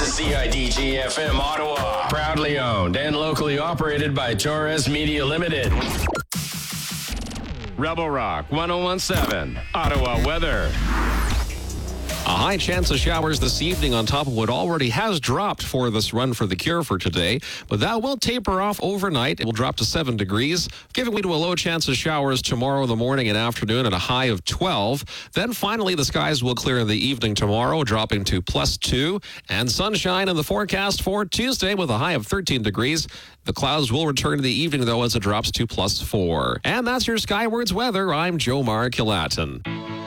This is CIDG FM Ottawa. Proudly owned and locally operated by Torres Media Limited. Rebel Rock 1017. Ottawa weather. A high chance of showers this evening on top of what already has dropped for this run for the cure for today. But that will taper off overnight. It will drop to 7 degrees, giving way to a low chance of showers tomorrow in the morning and afternoon at a high of 12. Then finally, the skies will clear in the evening tomorrow, dropping to +2. And sunshine in the forecast for Tuesday with a high of 13 degrees. The clouds will return in the evening, though, as it drops to +4. And that's your Skywards weather. I'm Jomar Kilatin.